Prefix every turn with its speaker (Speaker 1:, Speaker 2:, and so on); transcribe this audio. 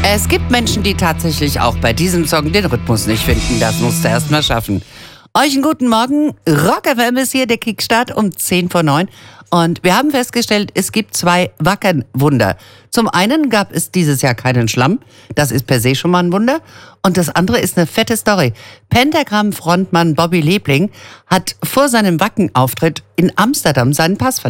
Speaker 1: Es gibt Menschen, die tatsächlich auch bei diesem Song den Rhythmus nicht finden. Das musst du erst mal schaffen. Euch einen guten Morgen. Rock FM ist hier, der Kickstart um 10:09. Und wir haben festgestellt, es gibt 2 Wacken-Wunder. Zum einen gab es dieses Jahr keinen Schlamm. Das ist per se schon mal ein Wunder. Und das andere ist eine fette Story. Pentagram-Frontmann Bobby Liebling hat vor seinem Wacken-Auftritt in Amsterdam seinen Pass verloren.